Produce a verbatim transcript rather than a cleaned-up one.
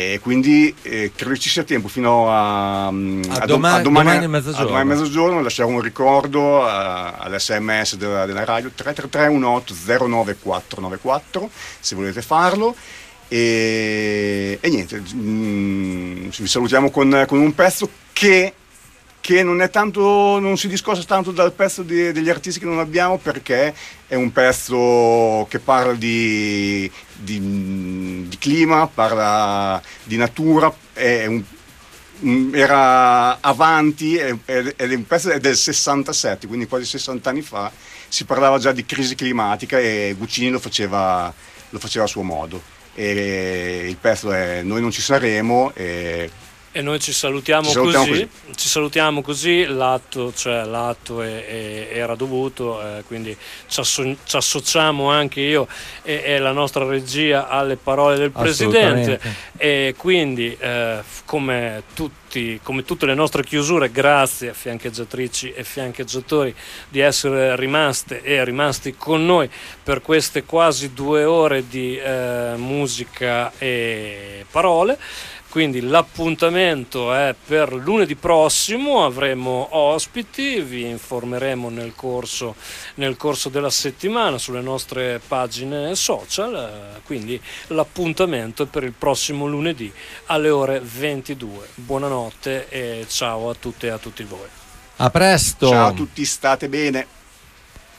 E quindi eh, credo ci sia tempo fino a, A, a, domani, dom- a domani, domani mezzogiorno. a domani mezzogiorno lasciare un ricordo a, all'esse emme esse della, della radio tre tre tre uno otto zero nove quattro nove quattro se volete farlo. E, e niente, mm, vi salutiamo con, con un pezzo che che non è tanto, non si discosta tanto dal pezzo di, degli artisti che non abbiamo, perché è un pezzo che parla di, di, di clima, parla di natura, è un, era avanti, è, è, è un pezzo è del sessantasette, quindi quasi sessanta anni fa si parlava già di crisi climatica e Guccini lo faceva, lo faceva a suo modo. E il pezzo è Noi non ci saremo, e E noi ci salutiamo, ci salutiamo così. così, ci salutiamo così, l'atto, cioè, l'atto è, è, era dovuto, eh, quindi ci, asso- ci associamo anche io e, e la nostra regia alle parole del Presidente, e quindi eh, come tutti, come tutte le nostre chiusure, grazie a fiancheggiatrici e fiancheggiatori di essere rimaste e rimasti con noi per queste quasi due ore di eh, musica e parole. Quindi l'appuntamento è per lunedì prossimo, avremo ospiti, vi informeremo nel corso, nel corso della settimana sulle nostre pagine social, quindi l'appuntamento è per il prossimo lunedì alle ore ventidue. Buonanotte e ciao a tutte e a tutti voi. A presto. Ciao a tutti, state bene.